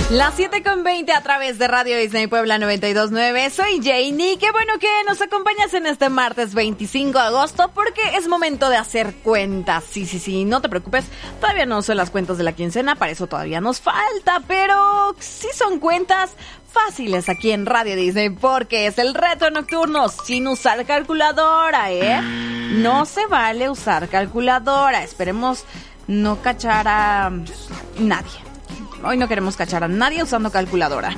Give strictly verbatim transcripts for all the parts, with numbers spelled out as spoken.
Las siete con veinte a través de Radio Disney Puebla noventa y dos punto nueve. Soy Janie. Qué bueno que nos acompañas en este martes veinticinco de agosto porque es momento de hacer cuentas. Sí, sí, sí, no te preocupes. Todavía no son las cuentas de la quincena, para eso todavía nos falta, pero sí son cuentas fáciles aquí en Radio Disney porque es el reto nocturno sin usar calculadora, ¿eh? No se vale usar calculadora. Esperemos no cachar a nadie. Hoy no queremos cachar a nadie usando calculadora.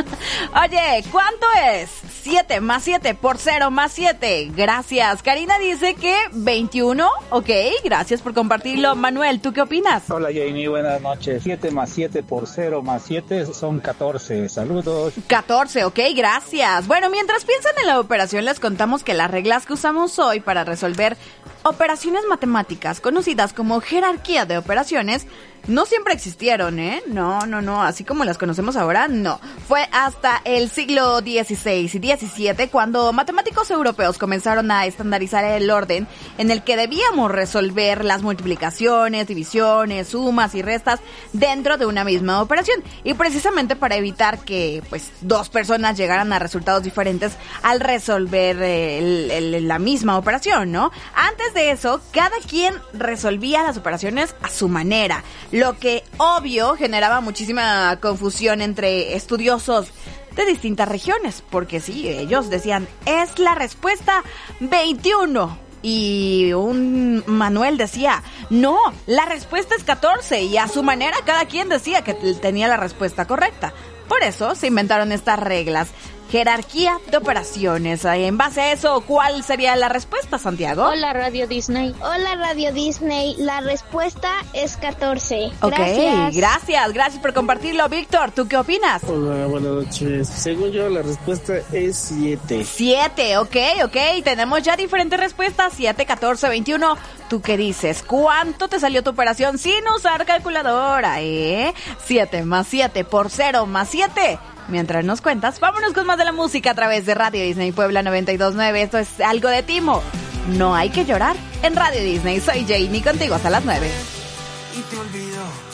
Oye, ¿cuánto es? siete más siete por cero más siete. Gracias. Karina dice que veintiuno. Ok, gracias por compartirlo. Manuel, ¿tú qué opinas? Hola Jamie, buenas noches. siete más siete por cero más siete son catorce. Saludos. catorce, ok, gracias. Bueno, mientras piensan en la operación, les contamos que las reglas que usamos hoy para resolver operaciones matemáticas, conocidas como jerarquía de operaciones, no siempre existieron, ¿eh? No, no, no, así como las conocemos ahora, no. Fue hasta el siglo dieciséis y diecisiete cuando matemáticos europeos comenzaron a estandarizar el orden en el que debíamos resolver las multiplicaciones, divisiones, sumas y restas dentro de una misma operación. Y precisamente para evitar que, pues, dos personas llegaran a resultados diferentes al resolver el, el, la misma operación, ¿no? Antes de eso, cada quien resolvía las operaciones a su manera, lo que, obvio, generaba muchísima confusión entre estudiosos de distintas regiones, porque sí, ellos decían, es la respuesta veintiuno, y un Manuel decía, no, la respuesta es catorce, y a su manera cada quien decía que tenía la respuesta correcta. Por eso se inventaron estas reglas. Jerarquía de operaciones. En base a eso, ¿cuál sería la respuesta, Santiago? Hola, Radio Disney. Hola, Radio Disney. La respuesta es catorce. Ok, gracias. gracias. Gracias por compartirlo. Víctor, ¿tú qué opinas? Hola, buenas noches. Según yo, la respuesta es siete. siete, ok, ok. Tenemos ya diferentes respuestas. siete, catorce, veintiuno. ¿Tú qué dices? ¿Cuánto te salió tu operación sin usar calculadora, eh? siete más siete por cero más siete. Mientras nos cuentas, vámonos con más de la música a través de Radio Disney Puebla noventa y dos punto nueve. Esto es algo de Timo. No hay que llorar en Radio Disney. Soy Jamie, contigo hasta las nueve. Y te olvido.